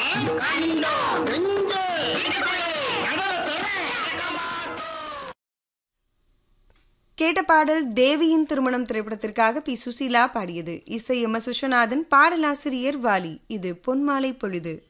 கேட்ட பாடல் தேவியின் திருமணம் திரைப்படத்திற்காக பி. சுசீலா பாடியது. இசை எம். எஸ். விஸ்வநாதன், பாடலாசிரியர் வாலி. இது பொன்மாலை பொழுது.